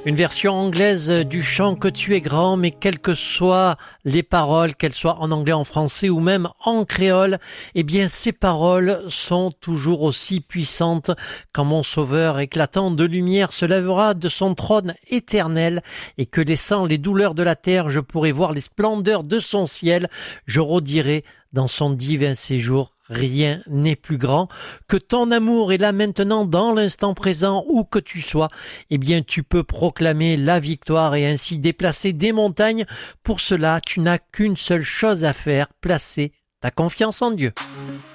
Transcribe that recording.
Une version anglaise du chant Que tu es grand, mais quelles que soient les paroles, qu'elles soient en anglais, en français ou même en créole, eh bien ces paroles sont toujours aussi puissantes quand mon sauveur éclatant de lumière se lèvera de son trône éternel et que laissant les douleurs de la terre, je pourrai voir les splendeurs de son ciel, je redirai dans son divin séjour. Rien n'est plus grand que ton amour est là maintenant dans l'instant présent où que tu sois. Eh bien, tu peux proclamer la victoire et ainsi déplacer des montagnes. Pour cela, tu n'as qu'une seule chose à faire, placer ta confiance en Dieu.